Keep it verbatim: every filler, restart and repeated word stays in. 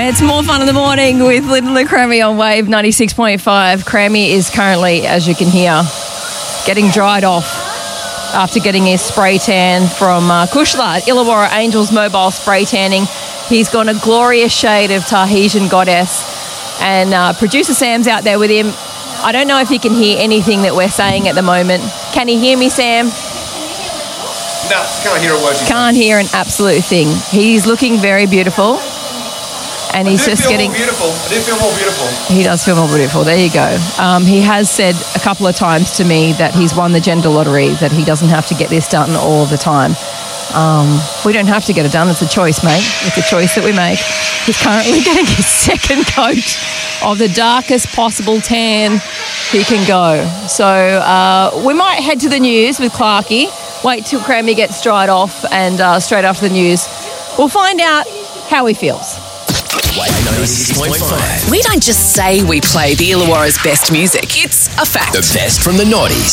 It's more fun in the morning with Lyndon and Crammy on Wave ninety-six point five. Crammy is currently, as you can hear, getting dried off after getting his spray tan from uh, Kushla at Illawarra Angels Mobile Spray Tanning. He's gone a glorious shade of Tahitian Goddess, and uh, producer Sam's out there with him. I don't know if he can hear anything that we're saying at the moment. Can he hear me, Sam? No, can't hear a word. Can't hear an absolute thing. He's looking very beautiful. And he's just feel getting. More beautiful. I do feel more beautiful. He does feel more beautiful. There you go. Um, he has said a couple of times to me that he's won the gender lottery, that he doesn't have to get this done all the time. Um, we don't have to get it done. It's a choice, mate. It's a choice that we make. He's currently getting his second coat of the darkest possible tan he can go. So uh, we might head to the news with Clarkie. Wait till Crammy gets dried off, and uh, straight after the news, we'll find out how he feels. ninety-six point five. We don't just say we play the Illawarra's best music. It's a fact. The best from the noughties.